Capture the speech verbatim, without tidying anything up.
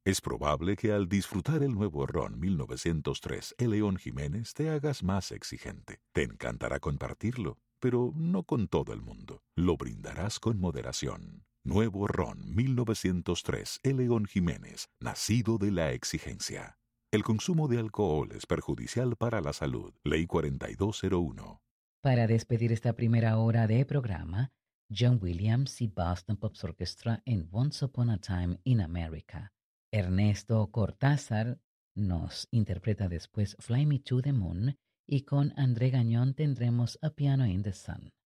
Es probable que al disfrutar el nuevo ron mil novecientos tres El León Jiménez te hagas más exigente. Te encantará compartirlo, pero no con todo el mundo. Lo brindarás con moderación. Nuevo ron mil novecientos tres El León Jiménez, nacido de la exigencia. El consumo de alcohol es perjudicial para la salud. Ley cuarenta y dos cero uno. Para despedir esta primera hora de programa, John Williams y Boston Pops Orchestra en Once Upon a Time in America. Ernesto Cortázar nos interpreta después Fly Me to the Moon y con André Gañón tendremos A Piano in the Sun.